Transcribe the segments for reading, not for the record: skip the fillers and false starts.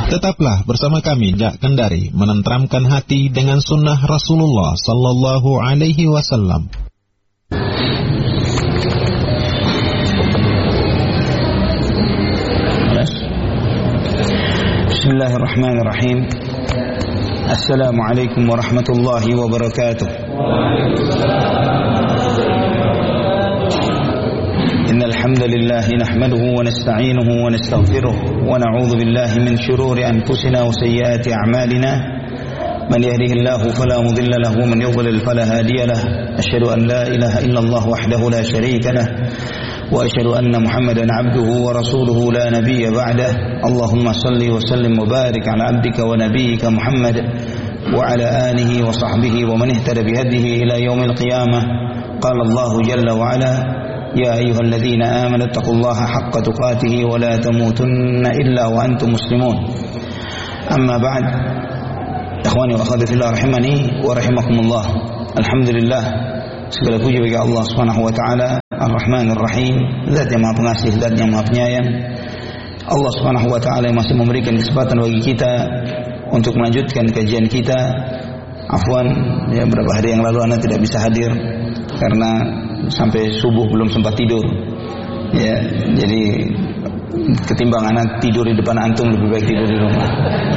Tetaplah bersama kami Jak Kendari menenteramkan hati dengan sunnah Rasulullah sallallahu alaihi wasallam. Bismillahirrahmanirrahim. Assalamualaikum warahmatullahi wabarakatuh. إن الحمد لله نحمده ونستعينه ونستغفره ونعوذ بالله من شرور أنفسنا وسيئات أعمالنا من يهده الله فلا مضل له ومن يضلل فلا هادي له أشهد أن لا إله إلا الله وحده لا شريك له وأشهد أن محمدا عبده ورسوله لا نبي بعده اللهم صل وسلم وبارك على عبدك ونبيك محمد وعلى آله وصحبه ومن اهتدى بهديه إلى يوم القيامة قال الله جل وعلا يا أيها الذين آمنوا اتقوا الله حق تقاته ولا تموتن إلا وأنتم مسلمون أما بعد إخواني وأخواتي في الله رحمني ورحمكم الله الحمد لله segala puji bagi Allah Subhanahu wa taala Ar-Rahman Ar-Rahim, Zat yang Maha Pengasih, Zat yang Maha Penyayang. Allah Subhanahu wa taala yang masih memberikan kesempatan bagi kita untuk melanjutkan kajian kita. Afwan, ya beberapa hari yang lalu Anda tidak bisa hadir karena sampai subuh belum sempat tidur. Ya, jadi ketimbang anak tidur di depan antum lebih baik tidur di rumah.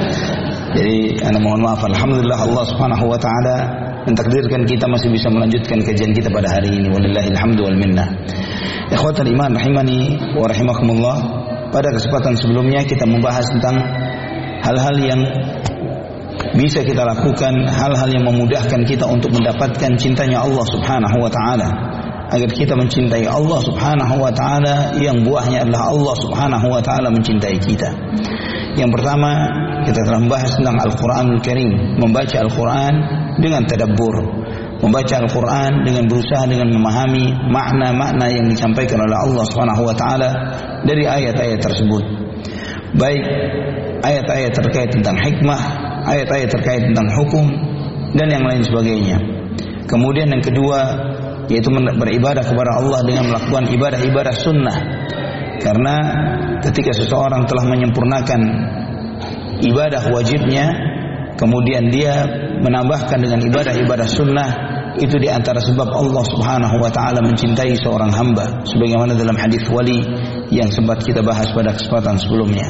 Jadi Anda mohon maaf. Alhamdulillah Allah Subhanahu wa taala mentakdirkan kita masih bisa melanjutkan kajian kita pada hari ini. Wallahil hamdu wal minnah. Ikhwatal iman rahimani wa rahimakumullah. Pada kesempatan sebelumnya kita membahas tentang hal-hal yang bisa kita lakukan, hal-hal yang memudahkan kita untuk mendapatkan cintanya Allah Subhanahu wa taala, agar kita mencintai Allah Subhanahu wa taala yang buahnya adalah Allah Subhanahu wa taala mencintai kita. Yang pertama, kita telah membahas tentang Al-Qur'anul Karim, membaca Al-Qur'an dengan tadabbur, membaca Al-Qur'an dengan berusaha dengan memahami makna-makna yang disampaikan oleh Allah Subhanahu wa taala dari ayat-ayat tersebut. Baik ayat-ayat terkait tentang hikmah, ayat-ayat terkait tentang hukum dan yang lain sebagainya. Kemudian yang kedua yaitu beribadah kepada Allah dengan melakukan ibadah-ibadah sunnah. Karena ketika seseorang telah menyempurnakan ibadah wajibnya, kemudian dia menambahkan dengan ibadah-ibadah sunnah, itu di antara sebab Allah Subhanahu wa taala mencintai seorang hamba, sebagaimana dalam hadis wali yang sempat kita bahas pada kesempatan sebelumnya.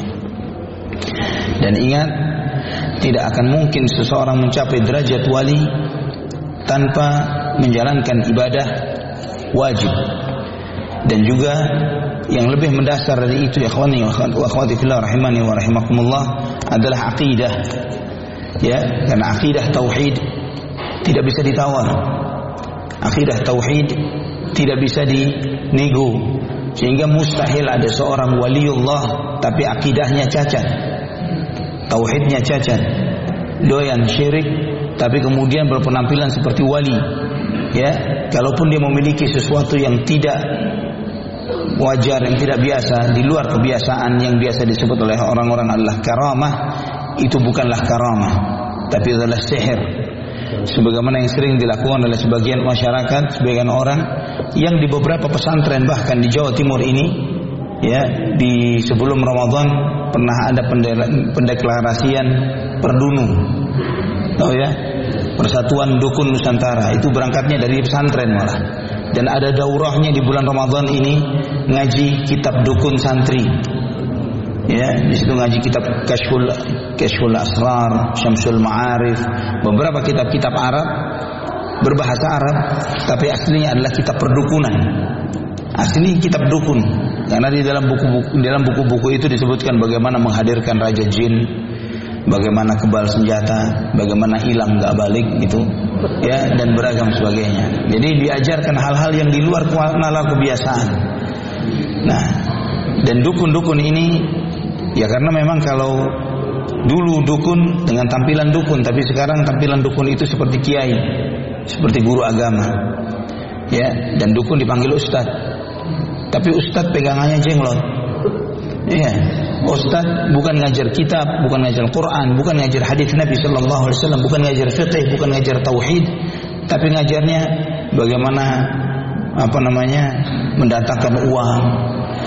Dan ingat, tidak akan mungkin seseorang mencapai derajat wali tanpa menjalankan ibadah wajib. Dan juga yang lebih mendasar dari itu, ikhwani wa akhwati fillah rahimani wa rahimakumullah, adalah akidah. Ya, karena akidah tauhid tidak bisa ditawar. Akidah tauhid tidak bisa dinego. Sehingga mustahil ada seorang waliullah tapi akidahnya cacat, tauhidnya cacat, doyan syirik, tapi kemudian berpenampilan seperti wali. Ya, kalaupun dia memiliki sesuatu yang tidak wajar, yang tidak biasa, di luar kebiasaan yang biasa disebut oleh orang-orang adalah karamah, itu bukanlah karamah, tapi adalah sihir. Sebagaimana yang sering dilakukan oleh sebagian masyarakat, sebagian orang yang di beberapa pesantren bahkan di Jawa Timur ini, ya, di sebelum Ramadan pernah ada pendeklarasian Perdunu, tahu ya, Persatuan Dukun Nusantara, itu berangkatnya dari pesantren malah. Dan ada daurahnya di bulan Ramadan ini, ngaji kitab dukun santri. Ya, di situ ngaji kitab Kashful Asrar, Syamsul Ma'arif, beberapa kitab-kitab Arab berbahasa Arab, tapi aslinya adalah kitab perdukunan. Asli kitab dukun. Karena di dalam buku-buku itu disebutkan bagaimana menghadirkan raja jin, bagaimana kebal senjata, bagaimana hilang enggak balik gitu, ya, dan beragam sebagainya. Jadi diajarkan hal-hal yang di luar nalar kebiasaan. Nah, dan dukun-dukun ini, ya karena memang kalau dulu dukun dengan tampilan dukun, tapi sekarang tampilan dukun itu seperti kiai, seperti guru agama, ya, dan dukun dipanggil ustad, tapi ustad pegangannya jenglot. Iya, ustad bukan ngajar kitab, bukan ngajar Quran, bukan ngajar hadis Nabi sallallahu alaihi wasallam, bukan ngajar fiqh, bukan ngajar tauhid, tapi ngajarnya bagaimana mendatangkan uang,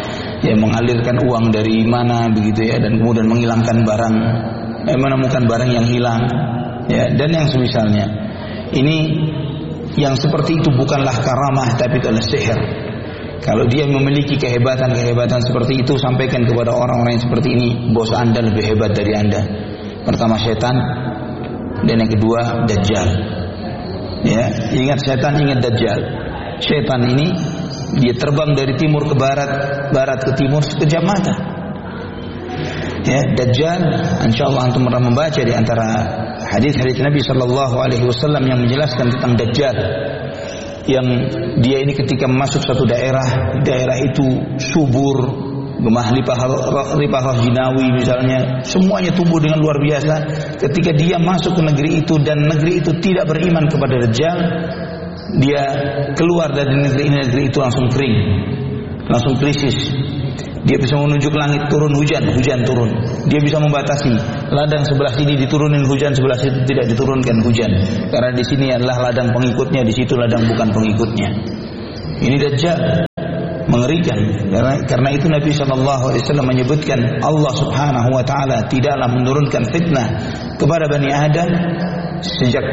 ya mengalirkan uang dari mana begitu ya, dan kemudian menghilangkan barang, menemukan barang yang hilang, ya, dan yang semisalnya. Ini yang seperti itu bukanlah karamah, tapi itu adalah sihir. Kalau dia memiliki kehebatan seperti itu, sampaikan kepada orang-orang yang seperti ini, bos Anda lebih hebat dari Anda. Pertama setan, dan yang kedua Dajjal. Ya, ingat setan, ingat Dajjal. Setan ini dia terbang dari timur ke barat, barat ke timur sekejap mata. Ya, Dajjal, insyaallah antum pernah membaca di antara hadis-hadis Nabi sallallahu alaihi wasallam yang menjelaskan tentang Dajjal. Yang dia ini ketika masuk satu daerah itu subur, gemah lipah jinawi misalnya, semuanya tumbuh dengan luar biasa. Ketika dia masuk ke negeri itu dan negeri itu tidak beriman kepada Dajjal, dia keluar dari negeri itu langsung kering, langsung krisis. Dia bisa menunjuk langit, turun hujan turun. Dia bisa membatasi ladang sebelah sini diturunin hujan, sebelah situ tidak diturunkan hujan. Karena di sini adalah ladang pengikutnya, di situ ladang bukan pengikutnya. Ini Dajjal, mengerikan. Karena itu Nabi SAW menyebutkan Allah Subhanahu Wa Taala tidaklah menurunkan fitnah kepada Bani Adam sejak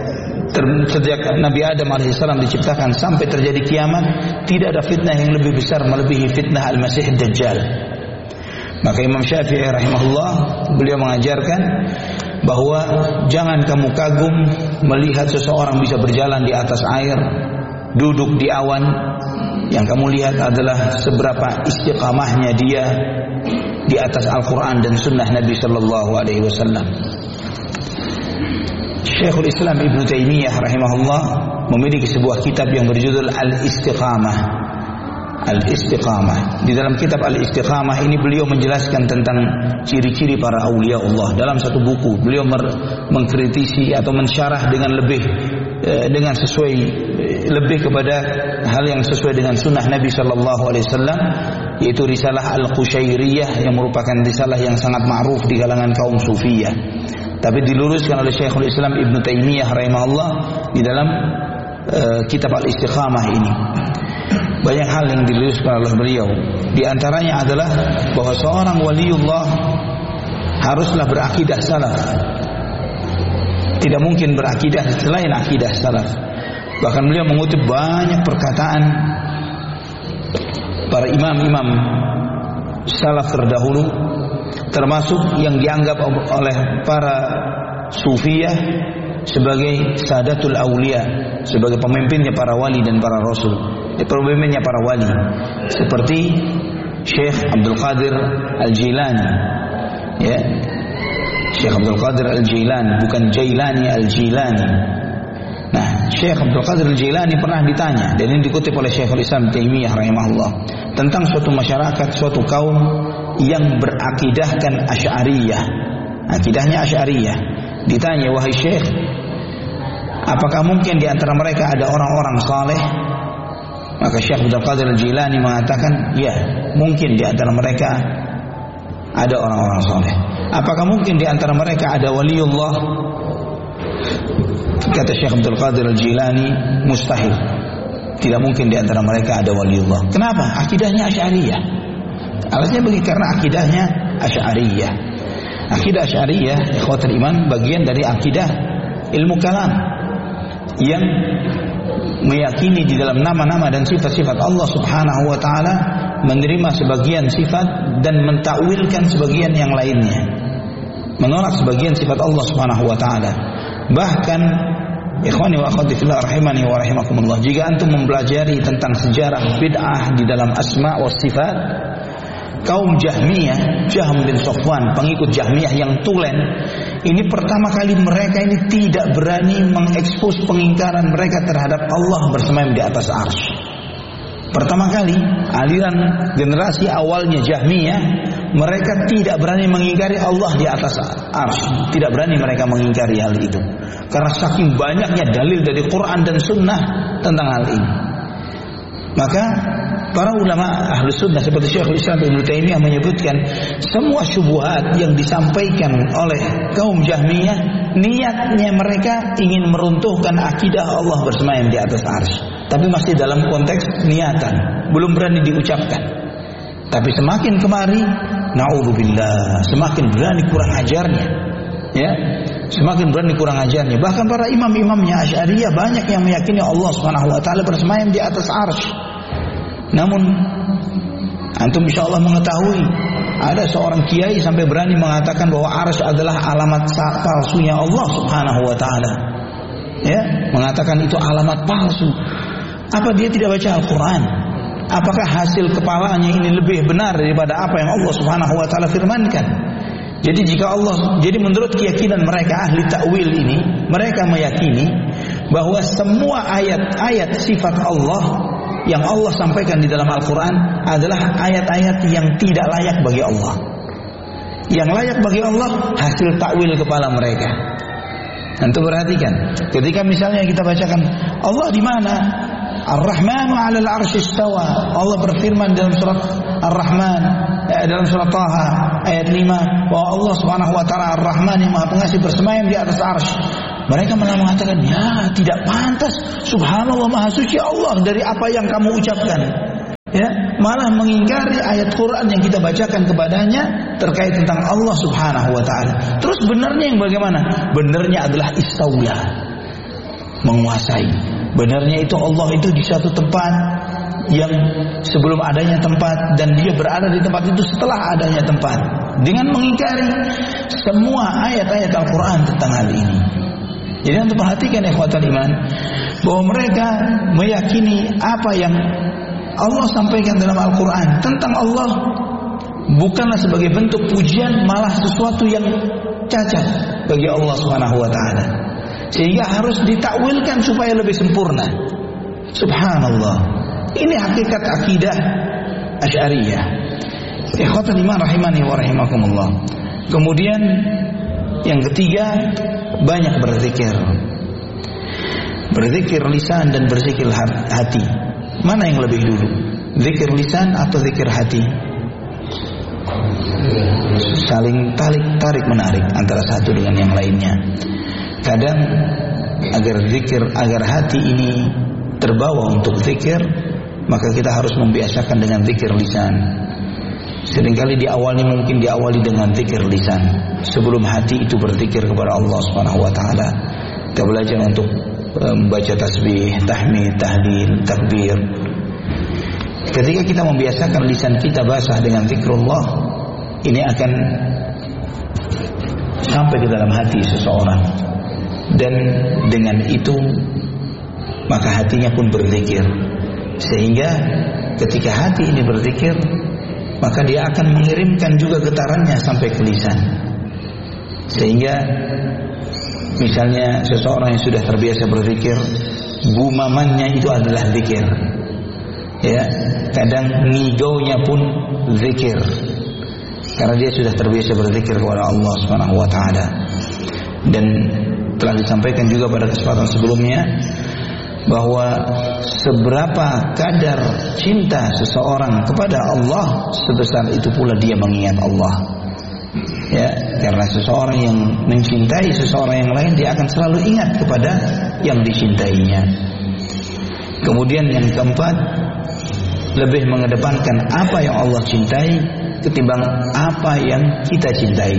Nabi Adam alaihissalam diciptakan sampai terjadi kiamat, tidak ada fitnah yang lebih besar melebihi fitnah Al-Masih Dajjal. Maka Imam Syafi'i rahimahullah, beliau mengajarkan bahwa jangan kamu kagum melihat seseorang bisa berjalan di atas air, duduk di awan. Yang kamu lihat adalah seberapa istiqamahnya dia di atas Al-Quran dan Sunnah Nabi Sallallahu Alaihi Wasallam. Syekhul Islam Ibn Taimiyah rahimahullah memiliki sebuah kitab yang berjudul Al-Istiqamah. Al-Istiqamah. Di dalam kitab Al-Istiqamah ini beliau menjelaskan tentang ciri-ciri para aulia Allah. Dalam satu buku beliau mengkritisi atau mensyarah dengan lebih kepada hal yang sesuai dengan sunnah Nabi Sallallahu Alaihi Wasallam, yaitu risalah Al-Qushairiyah yang merupakan risalah yang sangat ma'ruf di kalangan kaum Sufiyah. Tapi diluruskan oleh Syekhul Islam Ibn Taimiyah rahimahullah di dalam kitab Al-Istiqamah ini. Banyak hal yang diluruskan oleh beliau. Di antaranya adalah bahwa seorang waliullah haruslah berakidah salaf. Tidak mungkin berakidah selain akidah salaf. Bahkan beliau mengutip banyak perkataan para imam-imam salaf terdahulu, termasuk yang dianggap oleh para sufiyah sebagai sadatul aulia, sebagai pemimpinnya para wali dan para rasul, pemimpinnya para wali, seperti Syekh Abdul Qadir Al-Jilani, ya, Syekh Abdul Qadir Al-Jilani, bukan Jailani, Al-Jilani. Nah, Syekh Abdul Qadir Al-Jilani pernah ditanya, dan ini dikutip oleh Syekhul Islam Taimiyah rahimahullah, tentang suatu masyarakat, suatu kaum yang berakidahkan Asy'ariyah. Akidahnya Asy'ariyah. Ditanya, wahai Syekh, apakah mungkin di antara mereka ada orang-orang saleh? Maka Syekh Abdul Qadir Al-Jilani mengatakan, ya, mungkin di antara mereka ada orang-orang saleh. Apakah mungkin di antara mereka ada waliullah? Kata Syekh Abdul Qadir Al-Jilani, mustahil. Tidak mungkin di antara mereka ada waliullah. Kenapa? Akidahnya Asy'ariyah. Alasannya karena akidahnya Asy'ariyah. Akidah Asy'ariyah, ikhwatul iman, bagian dari akidah ilmu kalam yang meyakini di dalam nama-nama dan sifat-sifat Allah Subhanahu wa taala, menerima sebagian sifat dan mentakwilkan sebagian yang lainnya, menolak sebagian sifat Allah Subhanahu wa taala. Bahkan ikhwani wa akhwati fillah rahimani wa rahimakumullah, jika antum mempelajari tentang sejarah bid'ah di dalam asma wa sifat, kaum Jahmiyah, Jahm bin Safwan, pengikut Jahmiyah yang tulen, ini pertama kali mereka ini tidak berani mengekspos pengingkaran mereka terhadap Allah bersemayam di atas arsy. Pertama kali aliran generasi awalnya Jahmiyah, mereka tidak berani mengingkari Allah di atas arsy. Tidak berani mereka mengingkari hal itu, karena saking banyaknya dalil dari Quran dan Sunnah tentang hal ini. Maka para ulama Ahlus Sunnah seperti Syekhul Islam Ibn Taimiyah menyebutkan, semua syubhat yang disampaikan oleh kaum Jahmiyah, niatnya mereka ingin meruntuhkan akidah Allah bersemayam di atas arsy, tapi masih dalam konteks niatan, belum berani diucapkan. Tapi semakin kemari, na'udzubillah, semakin berani kurang ajarnya. Ya, semakin berani kurang ajarnya. Bahkan para imam-imamnya Asy'ariyah banyak yang meyakini Allah Subhanahu wa taala bersemayam di atas arsy. Namun antum insyaallah mengetahui ada seorang kiai sampai berani mengatakan bahwa arsy adalah alamat palsunya Allah Subhanahu wa taala. Ya, mengatakan itu alamat palsu. Apa dia tidak baca Al-Qur'an? Apakah hasil kepalanya ini lebih benar daripada apa yang Allah Subhanahu wa taala firmankan? Jadi menurut keyakinan mereka ahli takwil ini, mereka meyakini bahwa semua ayat-ayat sifat Allah yang Allah sampaikan di dalam Al-Qur'an adalah ayat-ayat yang tidak layak bagi Allah. Yang layak bagi Allah hasil takwil kepala mereka. Antum perhatikan, ketika misalnya kita bacakan Allah di mana? Ar-Rahmanu 'alal 'arsy istawa. Allah berfirman dalam surat Ar-Rahman, dalam surat Taha ayat 5 bahwa Allah Subhanahu wa taala Ar-Rahman yang Maha Pengasih bersemayam di atas arsy. Mereka malah mengatakan, "Ya, tidak pantas. Subhanallah, Maha Suci Allah dari apa yang kamu ucapkan." Ya, malah mengingkari ayat Quran yang kita bacakan kepadanya terkait tentang Allah Subhanahu wa taala. Terus benarnya yang bagaimana? Benarnya adalah istaula, menguasai. Benarnya itu Allah itu di suatu tempat yang sebelum adanya tempat, dan dia berada di tempat itu setelah adanya tempat, dengan mengingkari semua ayat-ayat Al-Quran tentang hal ini. Jadi untuk perhatikan ikhwatal iman, bahwa mereka meyakini apa yang Allah sampaikan dalam Al-Quran tentang Allah bukanlah sebagai bentuk pujian, malah sesuatu yang cacat bagi Allah Subhanahu wa taala, sehingga harus ditakwilkan supaya lebih sempurna. Subhanallah. Ini hakikat akidah Asy'ariyah. Ikhwatul iman rahimani wa rahimakumullah. Kemudian yang ketiga, banyak berzikir. Berzikir lisan dan berzikir hati. Mana yang lebih dulu? Zikir lisan atau zikir hati? Saling tarik menarik antara satu dengan yang lainnya. Kadang agar hati ini terbawa untuk zikir, maka kita harus membiasakan dengan zikir lisan. Seringkali mungkin diawali dengan zikir lisan sebelum hati itu berzikir kepada Allah Subhanahu wa taala. Kita belajar untuk membaca tasbih, tahmid, tahlil, takbir. Ketika kita membiasakan lisan kita basah dengan zikrullah, ini akan sampai ke dalam hati seseorang. Dan dengan itu maka hatinya pun berzikir, sehingga ketika hati ini berzikir, maka dia akan mengirimkan juga getarannya sampai ke lisan. Sehingga misalnya seseorang yang sudah terbiasa berzikir, gumamannya itu adalah zikir. Ya, kadang ngigaunya pun zikir, karena dia sudah terbiasa berzikir kepada Allah Subhanahu wa taala. Dan telah disampaikan juga pada kesempatan sebelumnya bahwa seberapa kadar cinta seseorang kepada Allah, sebesar itu pula dia mengingat Allah. Ya, karena seseorang yang mencintai seseorang yang lain, dia akan selalu ingat kepada yang dicintainya. Kemudian yang keempat, lebih mengedepankan apa yang Allah cintai ketimbang apa yang kita cintai.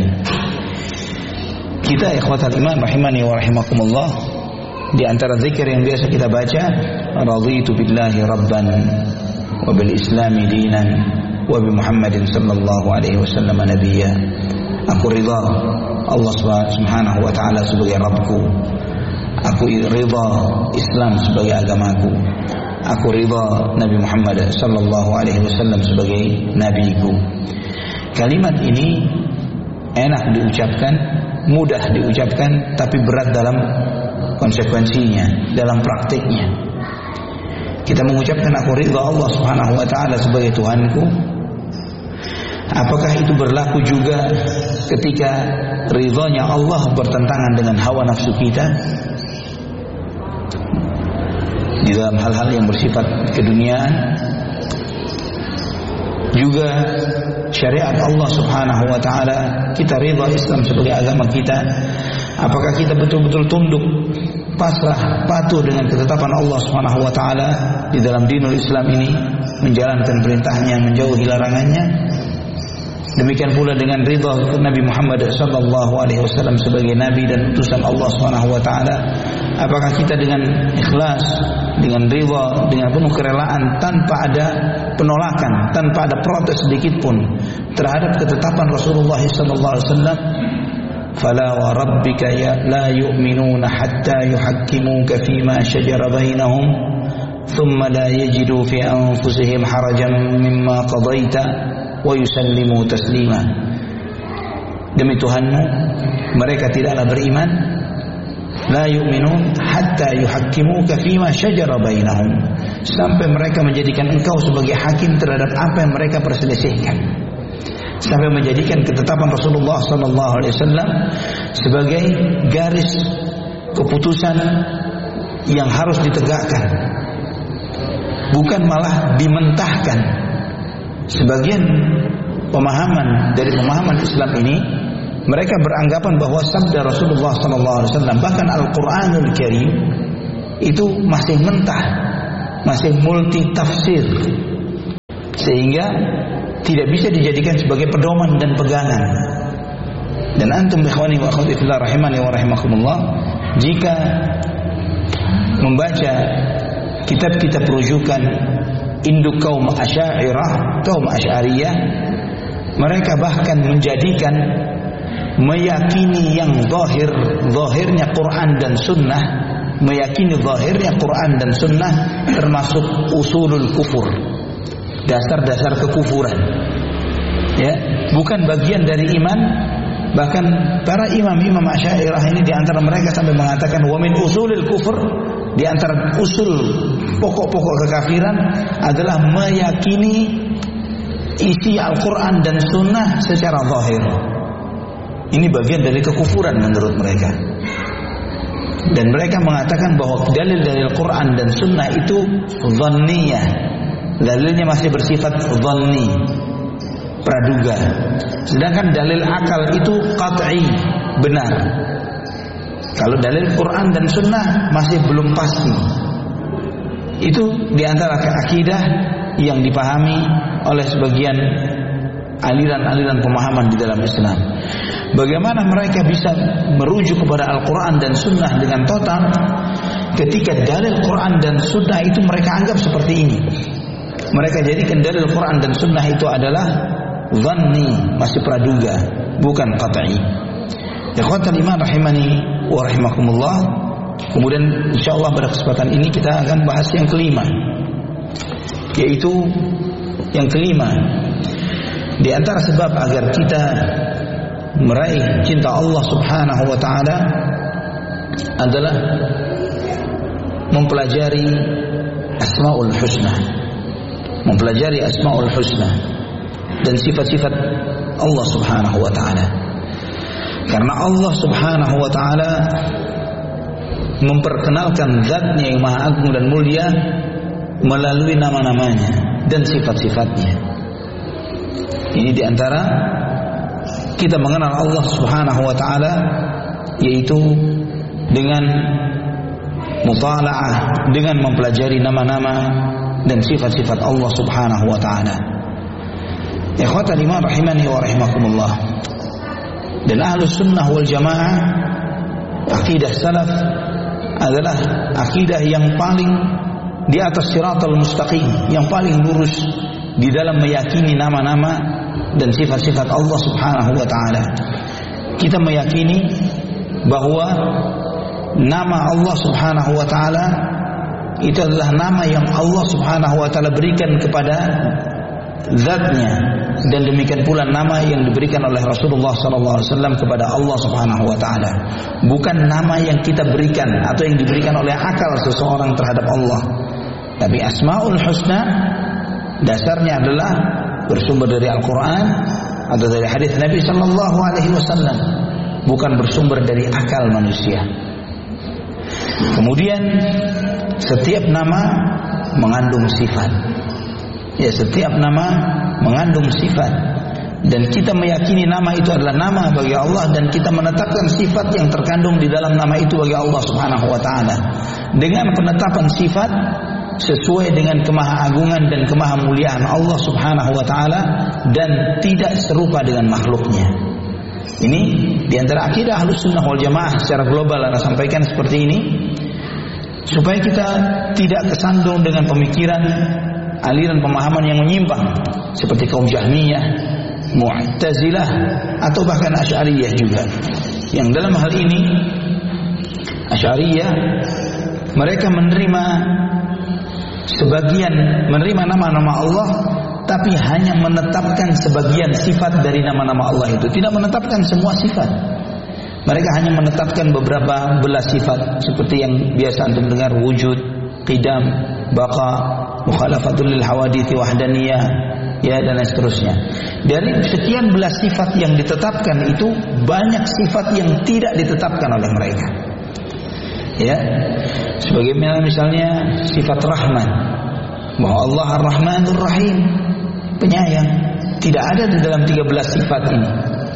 Kita ikhwatal iman rahimani wa rahimakumullah, di antara zikir yang biasa kita baca, raditu billahi rabban wa bil islami dinan wa bi Muhammadin sallallahu alaihi wasallam nabiyya. Aku ridha Allah Subhanahu wa taala sebagai Rabbku. Aku ridha Islam sebagai agamaku. Aku ridha Nabi Muhammad sallallahu alaihi wasallam sebagai nabiku. Kalimat ini enak diucapkan, mudah diucapkan, tapi berat dalam konsekuensinya, dalam praktiknya. Kita mengucapkan aku ridha Allah Subhanahu wa taala sebagai Tuhanku. Apakah itu berlaku juga ketika ridhanya Allah bertentangan dengan hawa nafsu kita? Di dalam hal-hal yang bersifat keduniaan, juga syariat Allah Subhanahu wa taala, kita ridha Islam sebagai agama kita. Apakah kita betul-betul tunduk pasrah, patuh dengan ketetapan Allah Subhanahu wa taala di dalam dinul Islam ini, menjalankan perintahnya, menjauhi larangannya. Demikian pula dengan ridha Nabi Muhammad sallallahu alaihi wasallam sebagai nabi dan utusan Allah Subhanahu wa taala. Apakah kita dengan ikhlas, dengan ridha, dengan penuh kerelaan, tanpa ada penolakan, tanpa ada protes sedikit pun terhadap ketetapan Rasulullah sallallahu alaihi wasallam? Fala wa rabbika la yu'minuna hatta yuhakkimuka fima shajara bainahum thumma la yajidu fi anfusihim harajan mimma qadaita wa yusallimu taslima. Demi Tuhanmu, mereka tidaklah beriman, la yu'minun hatta yuhakkimuka fima shajara bainahum, sampai mereka menjadikan engkau sebagai hakim terhadap apa yang mereka perselisihkan, sampai menjadikan ketetapan Rasulullah sallallahu alaihi wasallam sebagai garis keputusan yang harus ditegakkan, bukan malah dimentahkan. Sebagian pemahaman dari pemahaman Islam ini, mereka beranggapan bahwa sabda Rasulullah SAW, bahkan Al-Quranul Karim itu masih mentah, masih multi tafsir, sehingga tidak bisa dijadikan sebagai pedoman dan pegangan. Dan antum ikhwani wa akhwati fillah rahimani wa rahimakumullah, jika membaca kitab-kitab rujukan induk kaum Asy'ariyah, kaum Asy'ariyah, mereka bahkan menjadikan, meyakini yang zahirnya Quran dan Sunnah, meyakini zahirnya Quran dan Sunnah termasuk usulul kufur, dasar-dasar kekufuran, ya, bukan bagian dari iman. Bahkan para imam-imam Asy'ariyah ini di antara mereka sampai mengatakan wa min usulil kufur, di antara usul pokok-pokok kekafiran adalah meyakini isi Al-Quran dan Sunnah secara zahir. Ini bagian dari kekufuran menurut mereka. Dan mereka mengatakan bahwa dalil-dalil Quran dan Sunnah itu dhanniyah, dalilnya masih bersifat dhanni, praduga. Sedangkan dalil akal itu qat'i, benar. Kalau dalil Quran dan Sunnah masih belum pasti. Itu diantara akidah yang dipahami oleh sebagian aliran-aliran pemahaman di dalam Islam. Bagaimana mereka bisa merujuk kepada Al-Quran dan Sunnah dengan total ketika dalil Quran dan Sunnah itu mereka anggap seperti ini? Mereka jadikan dalil Quran dan Sunnah itu adalah dhanni, masih praduga, bukan qat'i. Ikhwatal iman rahimani wa rahimakumullah. Kemudian insyaallah pada kesempatan ini kita akan bahas yang kelima, yaitu yang kelima di antara sebab agar kita meraih cinta Allah Subhanahu wa taala adalah mempelajari Asmaul Husna, mempelajari Asmaul Husna dan sifat-sifat Allah Subhanahu wa taala. Karena Allah Subhanahu wa taala memperkenalkan zatnya yang maha agung dan mulia melalui nama-namanya dan sifat-sifatnya. Ini diantara kita mengenal Allah Subhanahu wa taala, yaitu dengan mutala'ah, dengan mempelajari nama-nama dan sifat-sifat Allah Subhanahu wa taala. Ikhwatal iman rahimani wa rahimakumullah. Dan ahlus sunnah wal jamaah, akidah salaf adalah akidah yang paling di atas siratal mustaqim, yang paling lurus di dalam meyakini nama-nama dan sifat-sifat Allah Subhanahu wa taala. Kita meyakini bahwa nama Allah Subhanahu wa taala itu adalah nama yang Allah Subhanahu wa taala berikan kepada zatnya, dan demikian pula nama yang diberikan oleh Rasulullah SAW kepada Allah Subhanahu wa taala, bukan nama yang kita berikan atau yang diberikan oleh akal seseorang terhadap Allah. Tapi Asmaul Husna dasarnya adalah bersumber dari Al-Quran atau dari hadis Nabi Sallallahu Alaihi Wasallam, bukan bersumber dari akal manusia. Kemudian setiap nama mengandung sifat. Ya, setiap nama mengandung sifat. Dan kita meyakini nama itu adalah nama bagi Allah, dan kita menetapkan sifat yang terkandung di dalam nama itu bagi Allah Subhanahu wa taala. Dengan penetapan sifat sesuai dengan kemahaagungan dan kemahamuliaan Allah Subhanahu wa taala dan tidak serupa dengan makhluknya. Ini di antara akidah Ahlussunnah wal Jamaah secara global Anda sampaikan seperti ini, supaya kita tidak kesandung dengan pemikiran aliran pemahaman yang menyimpang seperti kaum Jahmiyah, Mu'tazilah, atau bahkan Asy'ariyah juga. Yang dalam hal ini Asy'ariyah mereka menerima nama-nama Allah, tapi hanya menetapkan sebagian sifat dari nama-nama Allah itu, tidak menetapkan semua sifat. Mereka hanya menetapkan beberapa belas sifat, seperti yang biasa antum dengar: wujud, qidam, baqa, mukhalafatul lil hawadits, wahdaniyah, ya, dan seterusnya. Dari sekian belas sifat yang ditetapkan itu, banyak sifat yang tidak ditetapkan oleh mereka. Ya, sebagaimana misalnya sifat Rahman, bahwa Allah Ar-Rahmanur Rahim, penyayang, tidak ada di dalam 13 sifat ini.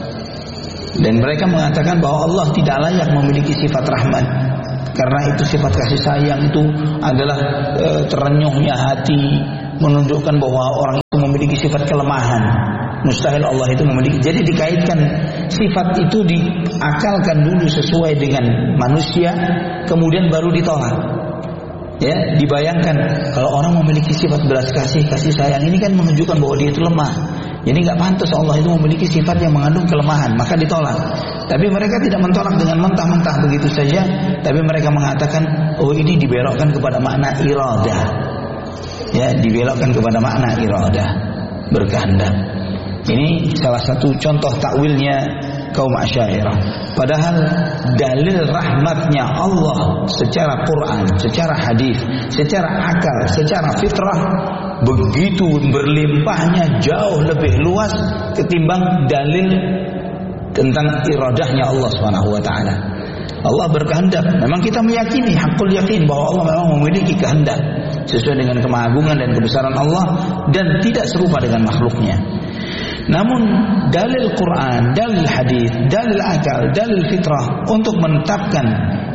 Dan mereka mengatakan bahwa Allah tidak layak memiliki sifat Rahman, karena itu sifat kasih sayang itu adalah terenyuhnya hati, menunjukkan bahwa orang itu memiliki sifat kelemahan. Mustahil Allah itu memiliki. Jadi dikaitkan sifat itu, diakalkan dulu sesuai dengan manusia, kemudian baru ditolak. Ya, dibayangkan kalau orang memiliki sifat belas kasih, kasih sayang, ini kan menunjukkan bahwa dia itu lemah. Jadi nggak pantas Allah itu memiliki sifat yang mengandung kelemahan, maka ditolak. Tapi mereka tidak mentolak dengan mentah-mentah begitu saja, tapi mereka mengatakan, oh ini dibelokkan kepada makna iradah. Ya, dibelokkan kepada makna iradah, berkehendak. Ini salah satu contoh takwilnya kaum Asy'ariyah. Padahal dalil rahmatnya Allah secara Quran, secara hadis, secara akal, secara fitrah begitu berlimpahnya, jauh lebih luas ketimbang dalil tentang iradahnya Allah Subhanahu wa taala. Allah berkehendak. Memang kita meyakini, hakul yakin, bahwa Allah memang memiliki kehendak sesuai dengan kemahagungan dan kebesaran Allah, dan tidak serupa dengan makhluknya. Namun dalil Quran, dalil hadis, dalil akal, dalil fitrah untuk menetapkan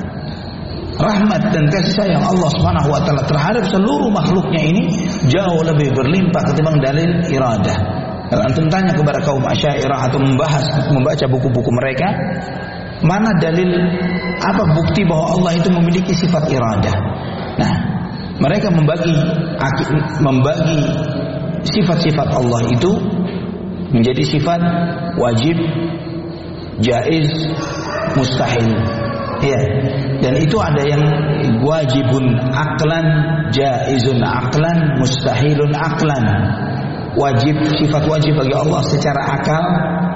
rahmat dan kasih sayang Allah Subhanahu wa taala terhadap seluruh makhluknya ini jauh lebih berlimpah ketimbang dalil iradah. Kalau antum tanya kepada kaum Asy'ariyah atau membaca buku-buku mereka, mana dalil, apa bukti bahwa Allah itu memiliki sifat iradah? Nah, mereka membagi sifat-sifat Allah itu menjadi sifat wajib, jaiz, mustahil. Ya. Dan itu ada yang wajibun aqlan, jaizun aqlan, mustahilun aqlan. Wajib, sifat wajib bagi Allah secara akal,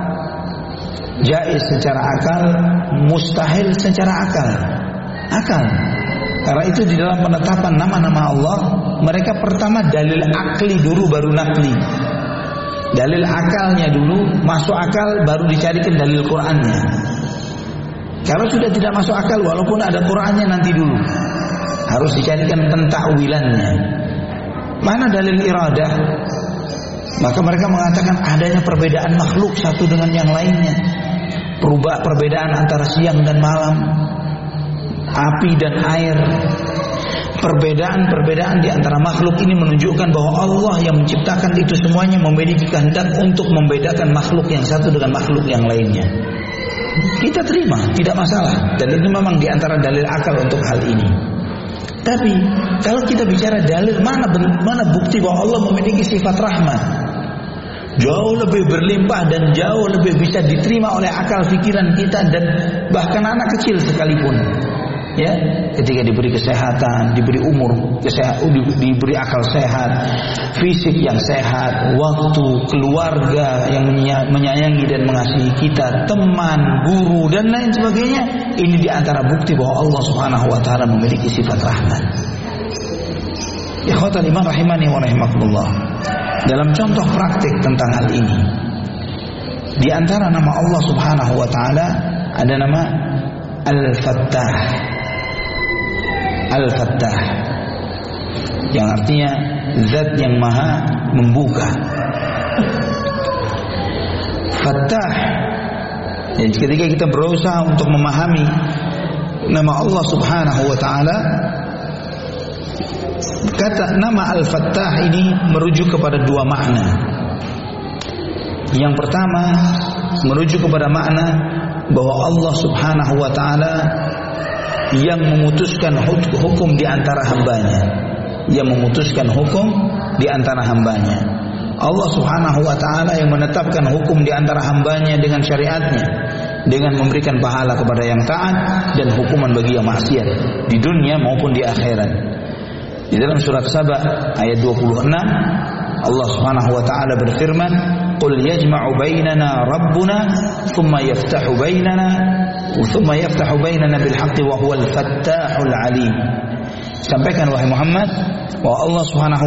jaiz secara akal, mustahil secara akal. Akal. Karena itu di dalam penetapan nama-nama Allah, mereka pertama dalil akli dulu baru nakli. Dalil akalnya dulu, masuk akal, baru dicarikan dalil Qur'annya. Kalau sudah tidak masuk akal, walaupun ada Qur'annya nanti dulu, harus dicarikan pentakwilannya. Mana dalil iradah? Maka mereka mengatakan adanya perbedaan makhluk satu dengan yang lainnya, perbedaan antara siang dan malam, api dan air. Perbedaan-perbedaan di antara makhluk ini menunjukkan bahwa Allah yang menciptakan itu semuanya memiliki kehendak untuk membedakan makhluk yang satu dengan makhluk yang lainnya. Kita terima, tidak masalah, dan itu memang di antara dalil akal untuk hal ini. Tapi kalau kita bicara dalil, mana bukti bahwa Allah memiliki sifat rahmat? Jauh lebih berlimpah dan jauh lebih bisa diterima oleh akal pikiran kita dan bahkan anak kecil sekalipun. Ya, ketika diberi kesehatan, diberi umur diberi akal sehat, fisik yang sehat, waktu, keluarga yang menyayangi dan mengasihi kita, teman, guru dan lain sebagainya, ini di antara bukti bahwa Allah Subhanahu wa taala memiliki sifat rahmat. Ikhwatal iman rahimani wa rahimakumullah. Dalam contoh praktik tentang hal ini, di antara nama Allah Subhanahu wa taala ada nama Al-Fattah. Al-Fattah, yang artinya zat yang maha membuka. Fattah. Jadi ketika kita berusaha untuk memahami nama Allah Subhanahu wa taala, kata nama Al-Fattah ini merujuk kepada dua makna. Yang pertama merujuk kepada makna bahwa Allah Subhanahu wa taala yang memutuskan hukum di antara hambanya, yang memutuskan hukum di antara hambanya. Allah Subhanahu wa taala yang menetapkan hukum di antara hambanya dengan syariatnya, dengan memberikan pahala kepada yang taat dan hukuman bagi yang maksiat di dunia maupun di akhirat. Di dalam surat Saba ayat 26 Allah Subhanahu wa taala berfirman, "Qul yajma'u bainana rabbuna thumma yaftahu bainana bil haqqi wa huwal fattahul alim." Sampaikan wahai Muhammad bahwa Allah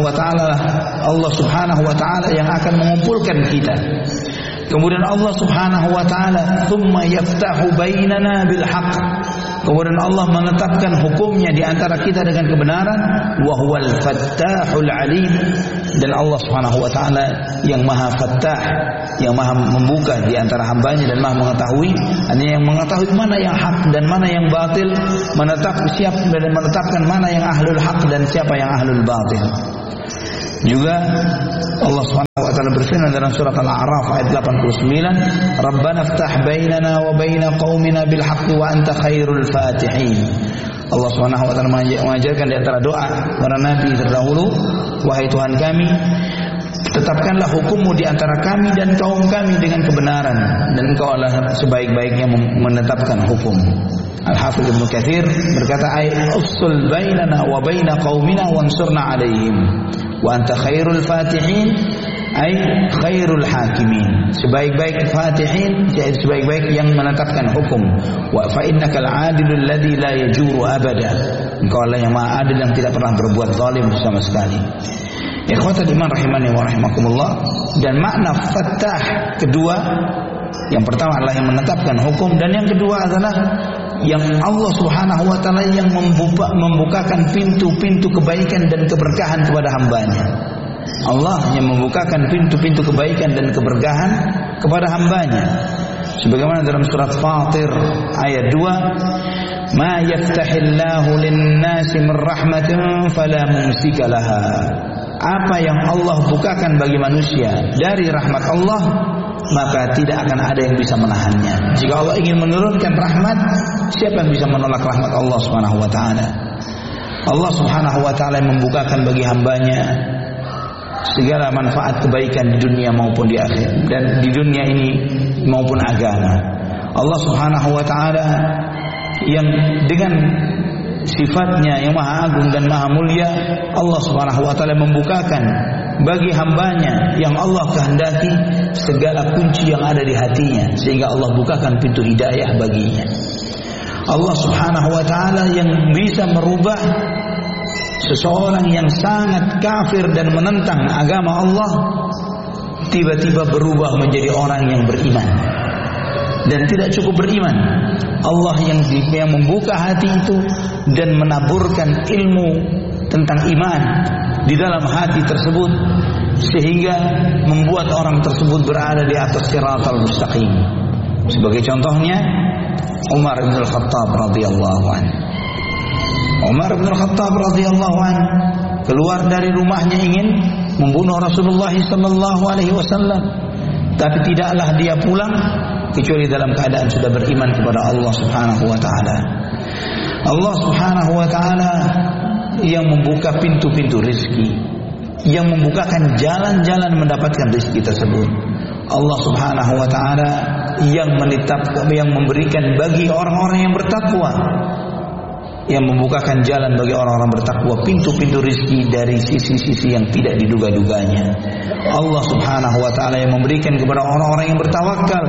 Subhanahu wa taala yang akan mengumpulkan kita. Kemudian Allah Subhanahu wa taala thumma yaftahu bainana bil haqq. Kemudian Allah menetapkan hukumnya di antara kita dengan kebenaran, wa huwal fattahul alim, dan Allah Subhanahu wa taala yang Maha Fattah, yang Maha membuka di antara hambanya dan Maha mengetahui, hanya yang mengetahui mana yang hak dan mana yang batil, menetapkan mana yang ahlul hak dan siapa yang ahlul batil. Juga Allah Subhanahu wa taala berfirman dalam surat Al-A'raf ayat 89, "Rabbana iftah bainana wa baina qaumina bil haqqi wa anta khairul fatihin." Allah Subhanahu wa taala mengajarkan di antara doa para nabi terdahulu, "Wahai Tuhan kami, tetapkanlah hukum-Mu di antara kami dan kaum kami dengan kebenaran, dan Engkau-lah sebaik-baiknya menetapkan hukum." Al-Hafidz Ibnu Katsir berkata, "Ay ufsul bainana wa baina qaumina wansurna 'alaihim wa anta khairul fatihin ay khairul hakimin." Sebaik-baik fatihin, yaitu sebaik-baik yang menetapkan hukum. Wa fa innakal 'adilul ladzi la yajuru abada. Engkau Allah yang Maha adil yang tidak pernah berbuat zalim sama sekali. Ikhwatal iman rahimani wa rahimakumullah. Dan makna fattah kedua, yang pertama adalah yang menetapkan hukum, dan yang kedua adalah yang Allah Subhanahu wa taala yang membukakan pintu-pintu kebaikan dan keberkahan kepada hambanya. Allah yang membukakan pintu-pintu kebaikan dan keberkahan kepada hambanya. Sebagaimana dalam surat Fatir ayat 2, "Ma yaftahillahu lin-nasi min rahmatin fala mumsika laha." Apa yang Allah bukakan bagi manusia dari rahmat Allah, maka tidak akan ada yang bisa menahannya. Jika Allah ingin menurunkan rahmat, siapa yang bisa menolak rahmat Allah Subhanahu wa taala? Allah Subhanahu wa taala yang membukakan bagi hambanya segala manfaat kebaikan di dunia maupun di akhirat, dan di dunia ini maupun agama. Allah Subhanahu wa taala yang dengan sifatnya yang maha agung dan maha mulia, Allah Subhanahu wa taala membukakan bagi hambanya yang Allah kehendaki segala kunci yang ada di hatinya, sehingga Allah bukakan pintu hidayah baginya. Allah Subhanahu wa taala yang bisa merubah seseorang yang sangat kafir dan menentang agama Allah, tiba-tiba berubah menjadi orang yang beriman dan tidak cukup beriman. Allah yang membuka hati itu dan menaburkan ilmu tentang iman di dalam hati tersebut, sehingga membuat orang tersebut berada di atas siratal mustaqim. Sebagai contohnya Umar bin Al-Khattab radhiyallahu anhu. Umar bin Al-Khattab radhiyallahu anhu keluar dari rumahnya ingin membunuh Rasulullah sallallahu alaihi wasallam, tapi tidaklah dia pulang kecuali dalam keadaan sudah beriman kepada Allah Subhanahu wa taala. Allah Subhanahu wa taala yang membuka pintu-pintu rezeki, yang membukakan jalan-jalan mendapatkan rezeki tersebut. Allah Subhanahu wa taala yang memberikan bagi orang-orang yang bertakwa, yang membukakan jalan bagi orang-orang bertakwa pintu-pintu rezeki dari sisi-sisi yang tidak diduga-duganya. Allah Subhanahu wa taala yang memberikan kepada orang-orang yang bertawakal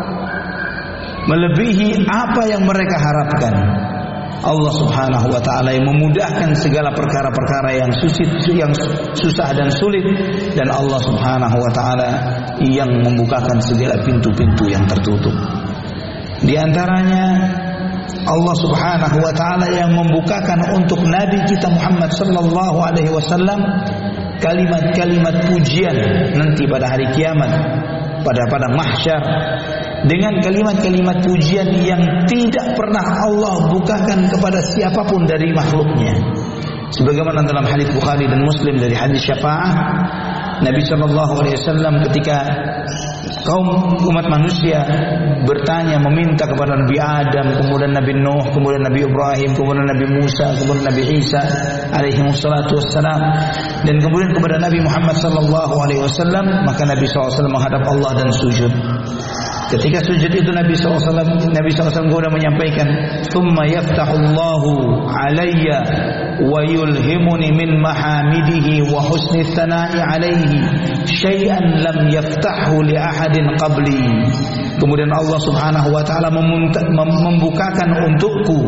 melebihi apa yang mereka harapkan. Allah Subhanahu wa taala yang memudahkan segala perkara-perkara yang susah dan sulit, dan Allah Subhanahu wa taala yang membukakan segala pintu-pintu yang tertutup. Di antaranya Allah Subhanahu wa taala yang membukakan untuk Nabi kita Muhammad sallallahu alaihi wasallam kalimat-kalimat pujian nanti pada hari kiamat, pada padang mahsyar dengan kalimat-kalimat pujian yang tidak pernah Allah bukakan kepada siapapun dari makhluknya. Sebagaimana dalam hadis Bukhari dan Muslim dari hadis syafaat, Nabi SAW ketika kaum umat manusia bertanya, meminta kepada Nabi Adam, kemudian Nabi Nuh, kemudian Nabi Ibrahim, kemudian Nabi Musa, kemudian Nabi Isa alaihi wassalatu wassalam, dan kemudian kepada Nabi Muhammad SAW, maka Nabi SAW menghadap Allah dan sujud. Ketika sujud itu Nabi SAW kemudian menyampaikan, "Tsumma yaftahullahu alayya wa yulhimuni min mahamidihi wa husni tsana'i alaihi syai'an lam yaftahu li ahadin qabli." Kemudian Allah Subhanahu wa taala membukakan untukku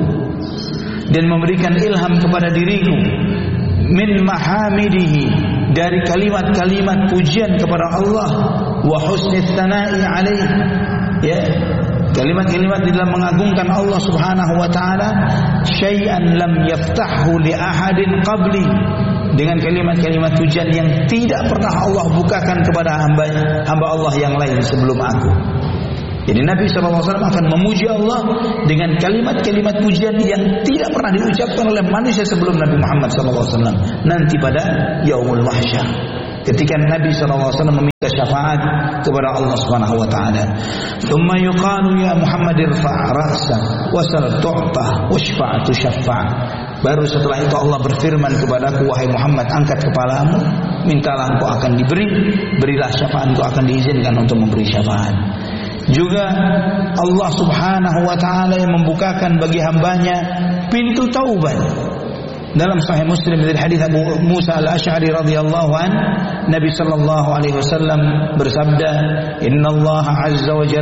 dan memberikan ilham kepada diriku min mahamidihi, dari kalimat-kalimat pujian kepada Allah, wa husni tsana'i alaihi, ya, kalimat-kalimat di dalam mengagungkan Allah Subhanahu wa taala, syai'an lam yaftahu li ahadin qabli, dengan kalimat-kalimat pujian yang tidak pernah Allah bukakan kepada hamba Allah yang lain sebelum aku. Jadi Nabi SAW akan memuji Allah dengan kalimat-kalimat pujian yang tidak pernah diucapkan oleh manusia sebelum Nabi Muhammad SAW nanti pada Yaumul Mahsyar, ketika Nabi SAW meminta syafaat kepada Allah Subhanahu wa taala. "Tsumma yuqalu ya Muhammad irfa' ra'sak wasal tu'ta washfa'tu syaffa'." Baru setelah itu Allah berfirman kepadaku, "Wahai Muhammad, angkat kepalamu, mintalah engkau akan diberi, berilah syafaat, engkau akan diizinkan untuk memberi syafaat." Juga Allah Subhanahu wa taala yang membukakan bagi hambanya pintu taubat. Dalam Sahih Muslim dari hadis Abu Musa Al-Asy'ari radhiyallahu an, Nabi sallallahu alaihi wasallam bersabda, "Innallaha azza wa jalla